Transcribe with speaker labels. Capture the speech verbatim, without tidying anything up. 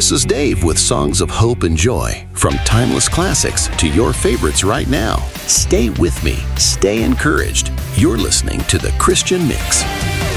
Speaker 1: This is Dave with songs of hope and joy, from timeless classics to your favorites right now. Stay with me. Stay encouraged. You're listening to The Christian Mix.